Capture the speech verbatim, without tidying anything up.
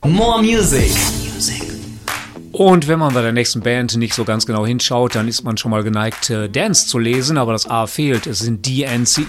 More Music. Und wenn man bei der nächsten Band nicht so ganz genau hinschaut, dann ist man schon mal geneigt, Dance zu lesen, aber das A fehlt. Es sind D N C